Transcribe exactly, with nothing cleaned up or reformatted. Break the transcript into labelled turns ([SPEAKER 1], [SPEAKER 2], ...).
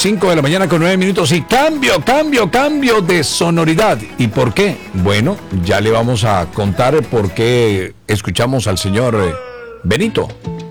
[SPEAKER 1] cinco de la mañana con nueve minutos y cambio, cambio, cambio de sonoridad. ¿Y por qué? Bueno, ya le vamos a contar por qué escuchamos al señor Benito.